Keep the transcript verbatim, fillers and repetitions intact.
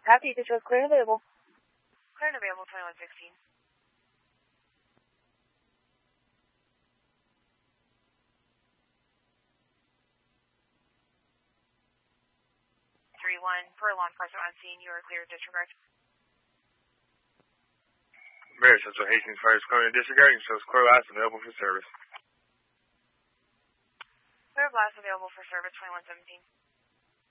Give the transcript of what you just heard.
Copy, this was clear and available. Clear and available, twenty-one sixteen. three one, per law enforcement on scene, you are clear to disregard. Mary Central Hastings Fire is clear and disregarding, so it's clear blast available for service. Clear blast available for service, twenty-one seventeen.